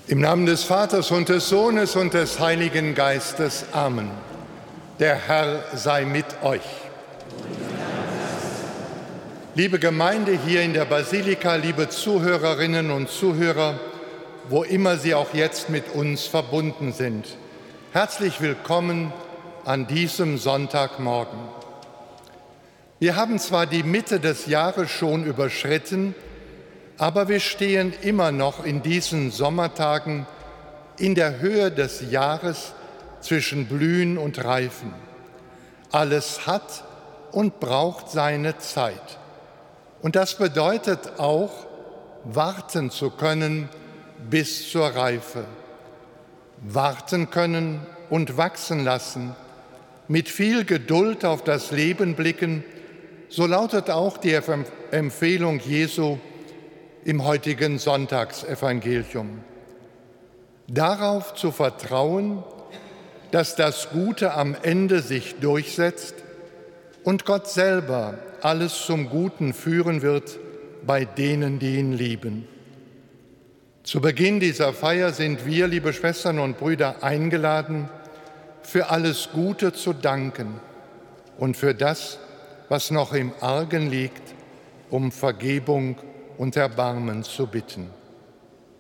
Im Namen des Vaters und des Sohnes und des Heiligen Geistes. Amen. Der Herr sei mit euch. Liebe Gemeinde hier in der Basilika, liebe Zuhörerinnen und Zuhörer, wo immer Sie auch jetzt mit uns verbunden sind. Herzlich willkommen an diesem Sonntagmorgen. Wir haben zwar die Mitte des Jahres schon überschritten, aber wir stehen immer noch in diesen Sommertagen in der Höhe des Jahres zwischen Blühen und Reifen. Alles hat und braucht seine Zeit. Und das bedeutet auch, warten zu können bis zur Reife. Warten können und wachsen lassen, mit viel Geduld auf das Leben blicken, so lautet auch die Empfehlung Jesu im heutigen Sonntagsevangelium. Darauf zu vertrauen, dass das Gute am Ende sich durchsetzt und Gott selber alles zum Guten führen wird bei denen, die ihn lieben. Zu Beginn dieser Feier sind wir, liebe Schwestern und Brüder, eingeladen, für alles Gute zu danken und für das, was noch im Argen liegt, um Vergebung und Erbarmen zu bitten.